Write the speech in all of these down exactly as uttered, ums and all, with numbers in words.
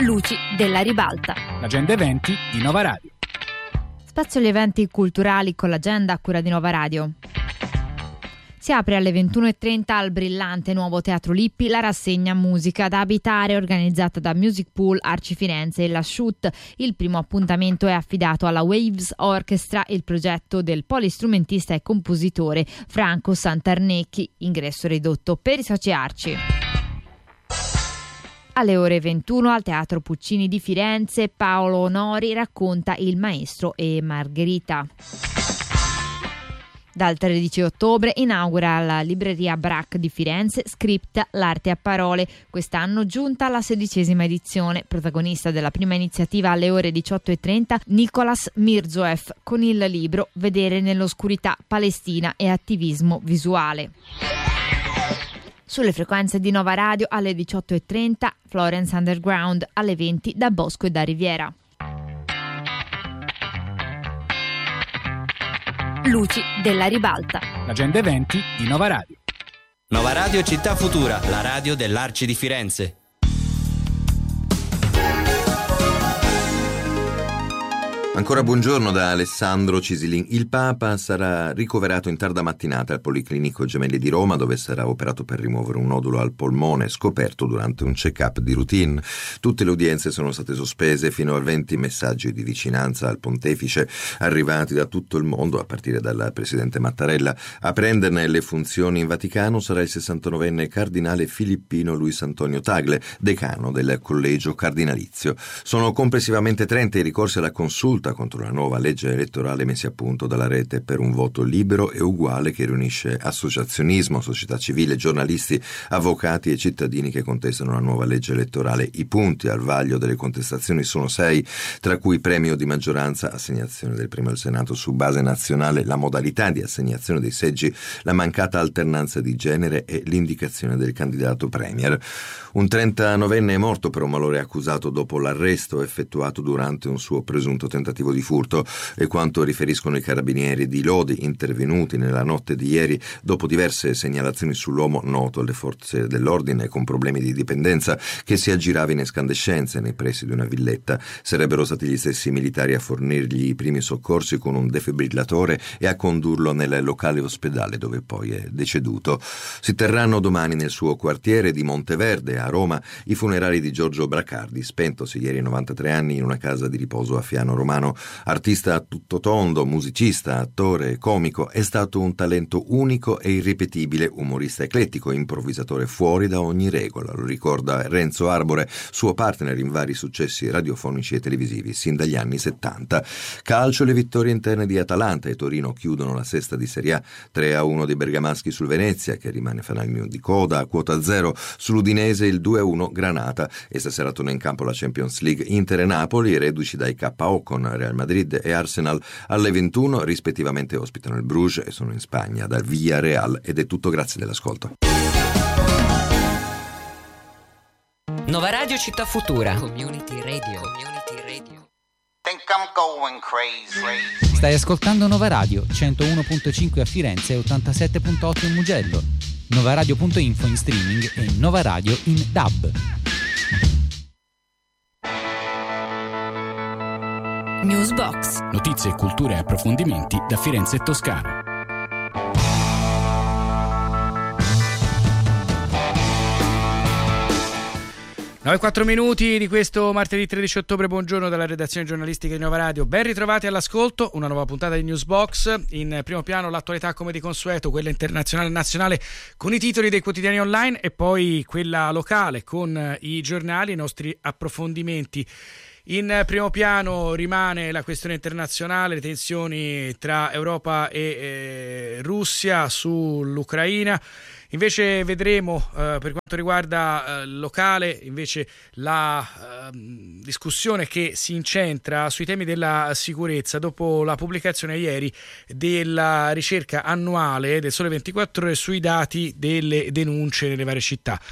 Luci della ribalta. L'agenda eventi di Nova Radio. Spazio agli eventi culturali con l'agenda a cura di Nova Radio. Si apre alle ventuno e trenta al brillante nuovo Teatro Lippi la rassegna Musica da abitare organizzata da Music Pool Arci Firenze e la Shoot. Il primo appuntamento è affidato alla Waves Orchestra, il progetto del polistrumentista e compositore Franco Santarnecchi. Ingresso ridotto per i soci Arci. Alle ore ventuno al Teatro Puccini di Firenze Paolo Onori racconta Il Maestro e Margherita. Dal tredici ottobre inaugura la libreria Brac di Firenze Script l'arte a parole, quest'anno giunta alla sedicesima edizione. Protagonista della prima iniziativa alle ore diciotto e trenta Nicolas Mirzoeff con il libro Vedere nell'oscurità, Palestina e attivismo visuale. Sulle frequenze di Nova Radio alle diciotto e trenta Florence Underground, alle venti da Bosco e da Riviera. Luci della ribalta. L'agenda eventi di Nova Radio. Nova Radio Città Futura, la radio dell'Arci di Firenze. Ancora buongiorno da Alessandro Cisilin. Il Papa sarà ricoverato in tarda mattinata al Policlinico Gemelli di Roma, dove sarà operato per rimuovere un nodulo al polmone scoperto durante un check-up di routine. Tutte le udienze sono state sospese fino a venti messaggi di vicinanza al pontefice arrivati da tutto il mondo, a partire dal presidente Mattarella. A prenderne le funzioni in Vaticano sarà il sessantanovenne cardinale filippino Luis Antonio Tagle, decano del collegio cardinalizio. Sono complessivamente trenta i ricorsi alla consulta contro la nuova legge elettorale messi a punto dalla Rete per un voto libero e uguale, che riunisce associazionismo, società civile, giornalisti, avvocati e cittadini che contestano la nuova legge elettorale. I punti al vaglio delle contestazioni sono sei, tra cui premio di maggioranza, assegnazione del premio al Senato su base nazionale, la modalità di assegnazione dei seggi, la mancata alternanza di genere e l'indicazione del candidato premier. Un trentanovenne è morto per un malore accusato dopo l'arresto effettuato durante un suo presunto tentativo di furto, e quanto riferiscono i carabinieri di Lodi, intervenuti nella notte di ieri dopo diverse segnalazioni sull'uomo noto alle forze dell'ordine con problemi di dipendenza che si aggirava in escandescenze nei pressi di una villetta. Sarebbero stati gli stessi militari a fornirgli i primi soccorsi con un defibrillatore e a condurlo nel locale ospedale dove poi è deceduto. Si terranno domani nel suo quartiere di Monteverde a Roma i funerali di Giorgio Bracardi, spentosi ieri a novantatré anni in una casa di riposo a Fiano Romano. Artista a tutto tondo, musicista, attore, comico, è stato un talento unico e irripetibile, umorista eclettico, improvvisatore fuori da ogni regola. Lo ricorda Renzo Arbore, suo partner in vari successi radiofonici e televisivi sin dagli anni settanta. Calcio: le vittorie interne di Atalanta e Torino chiudono la sesta di Serie A, tre a uno dei bergamaschi sul Venezia, che rimane fanalino di coda a quota zero, sull'Udinese il due a uno Granata, e stasera torna in campo la Champions League. Inter e Napoli, reduci dai K O con Real Madrid e Arsenal, alle ventuno rispettivamente ospitano il Bruges e sono in Spagna dal Villarreal. Ed è tutto, grazie dell'ascolto. Nova Radio Città Futura. Community Radio. Community Radio. Think I'm going crazy. Stai ascoltando Nova Radio centouno virgola cinque a Firenze e ottantasette virgola otto in Mugello. Novaradio punto info in streaming e Nova Radio in D A B. Newsbox. Notizie, cultura e approfondimenti da Firenze e Toscana. nove e quattro minuti di questo martedì tredici ottobre. Buongiorno dalla redazione giornalistica di Nova Radio. Ben ritrovati all'ascolto, una nuova puntata di Newsbox. In primo piano l'attualità come di consueto, quella internazionale e nazionale con i titoli dei quotidiani online, e poi quella locale con i giornali, i nostri approfondimenti. In primo piano rimane la questione internazionale, le tensioni tra Europa e eh, Russia sull'Ucraina. Invece vedremo eh, per quanto riguarda eh, locale invece la eh, discussione che si incentra sui temi della sicurezza dopo la pubblicazione ieri della ricerca annuale del Sole ventiquattro Ore sui dati delle denunce nelle varie città.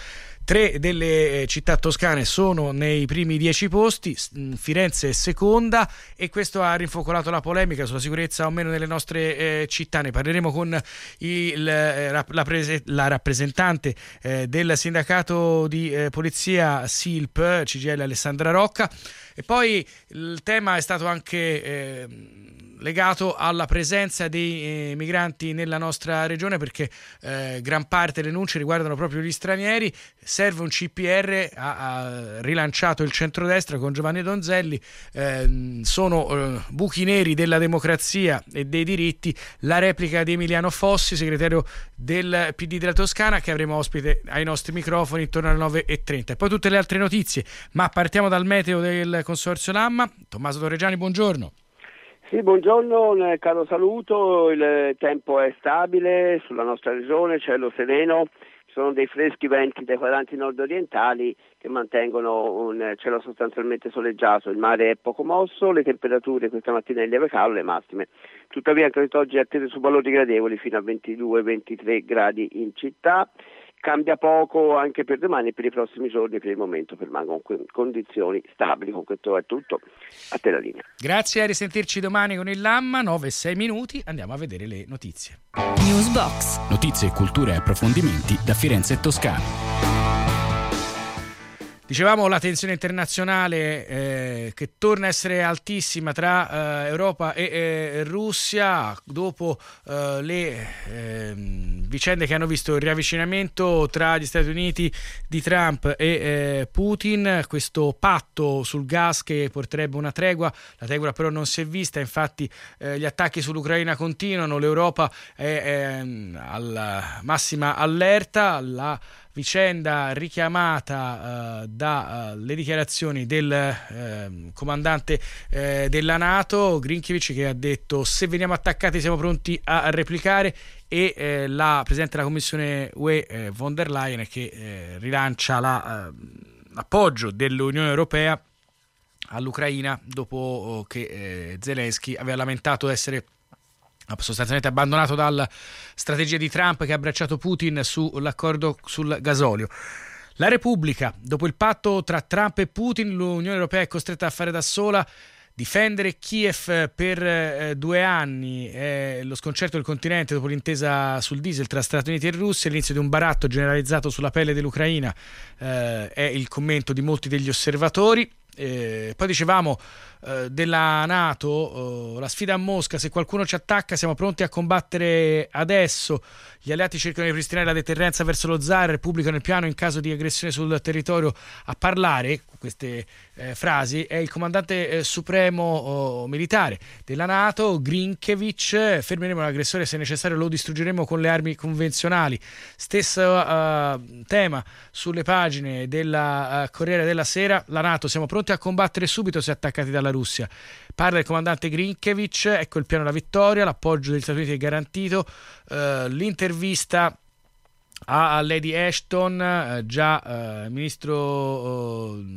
Tre delle città toscane sono nei primi dieci posti, Firenze è seconda, e questo ha rinfocolato la polemica sulla sicurezza o meno nelle nostre eh, città. Ne parleremo con il, la, prese, la rappresentante eh, del sindacato di eh, polizia S I L P, C G I L, Alessandra Rocca. E poi il tema è stato anche eh, legato alla presenza dei eh, migranti nella nostra regione, perché eh, gran parte delle denunce riguardano proprio gli stranieri. Serve un C P R, ha, ha rilanciato il centrodestra con Giovanni Donzelli. Eh, sono eh, buchi neri della democrazia e dei diritti, la replica di Emiliano Fossi, segretario del P D della Toscana, che avremo ospite ai nostri microfoni intorno alle nove e trenta. E poi tutte le altre notizie, ma partiamo dal meteo del Consorzio Lamma. Tommaso Torregiani, buongiorno. Sì, buongiorno, un caro saluto. Il tempo è stabile sulla nostra regione, cielo sereno, ci sono dei freschi venti dai quadranti nord-orientali che mantengono un cielo sostanzialmente soleggiato, il mare è poco mosso, le temperature questa mattina in lieve calo, le massime tuttavia anche oggi attese su valori gradevoli fino a ventidue ventitré gradi in città. Cambia poco anche per domani e per i prossimi giorni, per il momento permangono condizioni stabili. Con questo è tutto, a te la linea. Grazie, a risentirci domani con il Lamma, nove e sei minuti, andiamo a vedere le notizie. Newsbox. Notizie, cultura e approfondimenti da Firenze e Toscana. Dicevamo la tensione internazionale eh, che torna a essere altissima tra eh, Europa e eh, Russia dopo eh, le eh, vicende che hanno visto il riavvicinamento tra gli Stati Uniti di Trump e eh, Putin, questo patto sul gas che porterebbe una tregua. La tregua però non si è vista, infatti eh, gli attacchi sull'Ucraina continuano, l'Europa è, è alla massima allerta. La vicenda richiamata uh, dalle uh, dichiarazioni del uh, comandante uh, della NATO, Grinkevic, che ha detto: se veniamo attaccati siamo pronti a replicare, e eh, la Presidente della Commissione U E eh, von der Leyen, che eh, rilancia la, uh, l'appoggio dell'Unione Europea all'Ucraina dopo che eh, Zelensky aveva lamentato essere sostanzialmente abbandonato dalla strategia di Trump, che ha abbracciato Putin sull'accordo sul gasolio. La Repubblica: dopo il patto tra Trump e Putin, l'Unione Europea è costretta a fare da sola. Difendere Kiev per eh, due anni è lo sconcerto del continente dopo l'intesa sul diesel tra Stati Uniti e Russia, l'inizio di un baratto generalizzato sulla pelle dell'Ucraina, eh, è il commento di molti degli osservatori. Eh, poi dicevamo eh, della NATO, eh, la sfida a Mosca: se qualcuno ci attacca siamo pronti a combattere adesso. Gli alleati cercano di ripristinare la deterrenza verso lo zar, pubblicano il piano in caso di aggressione sul territorio. A parlare queste eh, frasi è il comandante eh, supremo oh, militare della NATO, Grinkevic. Fermeremo l'aggressore, se necessario lo distruggeremo con le armi convenzionali. Stesso uh, tema sulle pagine della uh, Corriere della Sera: la NATO, siamo pronti a combattere subito se attaccati dalla Russia. Parla il comandante Grinkevic, ecco il piano della vittoria, l'appoggio degli Stati Uniti è garantito. Uh, l'intervista a Lady Ashton, eh, già eh, ministro eh,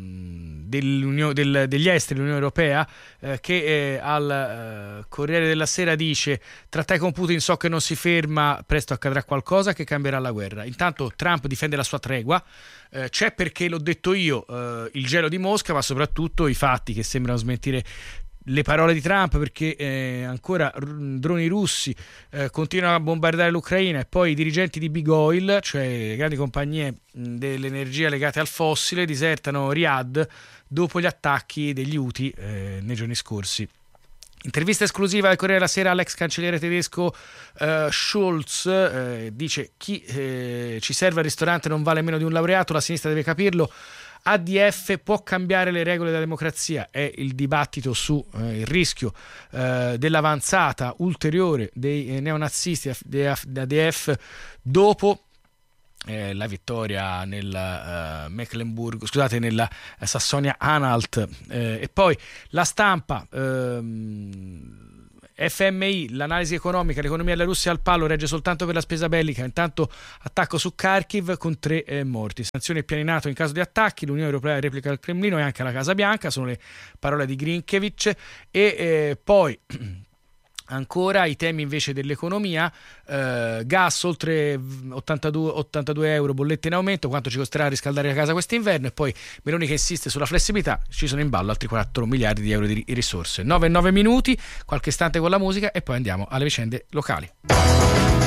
del, degli esteri dell'Unione Europea, eh, che eh, al eh, Corriere della Sera dice: trattai con Putin, so che non si ferma, presto accadrà qualcosa che cambierà la guerra. Intanto Trump difende la sua tregua, eh, c'è, perché l'ho detto io, eh, il gelo di Mosca, ma soprattutto i fatti che sembrano smentire le parole di Trump, perché eh, ancora droni russi eh, continuano a bombardare l'Ucraina, e poi i dirigenti di Big Oil, cioè le grandi compagnie mh, dell'energia legate al fossile, disertano Riyadh dopo gli attacchi degli Houthi eh, nei giorni scorsi. Intervista esclusiva del Corriere della Sera all'ex cancelliere tedesco eh, Scholz, eh, dice: chi eh, ci serve al ristorante non vale meno di un laureato, la sinistra deve capirlo. A D F può cambiare le regole della democrazia, è il dibattito su eh, il rischio eh, dell'avanzata ulteriore dei eh, neonazisti da A D F dopo eh, la vittoria nel uh, Mecklenburg, scusate, nella Sassonia-Anhalt. Eh, e poi La Stampa, ehm, F M I, l'analisi economica: l'economia della Russia al palo, regge soltanto per la spesa bellica. Intanto attacco su Kharkiv con tre eh, morti. Sanzioni e piani NATO in caso di attacchi, l'Unione Europea replica al Cremlino e anche alla Casa Bianca, sono le parole di Grinkevic. E eh, poi Ancora i temi invece dell'economia, eh, gas oltre ottantadue, ottantadue euro, bollette in aumento, quanto ci costerà a riscaldare la casa quest'inverno, e poi Meloni che insiste sulla flessibilità, ci sono in ballo altri quattro miliardi di euro di risorse. nove e nove minuti, qualche istante con la musica e poi andiamo alle vicende locali.